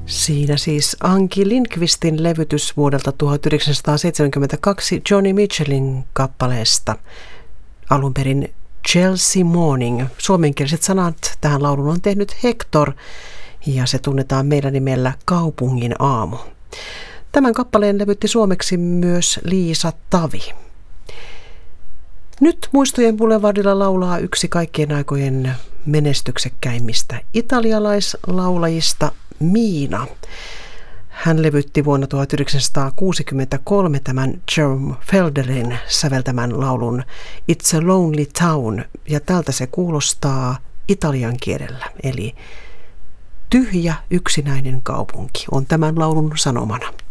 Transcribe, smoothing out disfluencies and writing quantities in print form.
Siinä siis Anki Lindqvistin levytys vuodelta 1972 Joni Mitchellin kappaleesta. Alun perin Chelsea Morning. Suomenkieliset sanat tähän laulun on tehnyt Hector ja se tunnetaan meidän nimellä Kaupungin aamu. Tämän kappaleen levytti suomeksi myös Liisa Tavi. Nyt Muistojen Boulevardilla laulaa yksi kaikkien aikojen menestyksekkäimmistä italialaislaulajista, Miina. Hän levytti vuonna 1963 tämän Jerome Felderin säveltämän laulun It's a Lonely Town, ja tältä se kuulostaa italian kielellä, eli tyhjä yksinäinen kaupunki on tämän laulun sanomana.